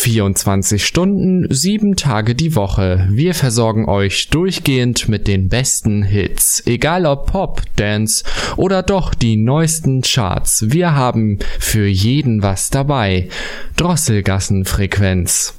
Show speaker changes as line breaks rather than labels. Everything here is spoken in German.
24 Stunden, 7 Tage die Woche. Wir versorgen euch durchgehend mit den besten Hits. Egal ob Pop, Dance oder doch die neuesten Charts. Wir haben für jeden was dabei. Drosselgassenfrequenz.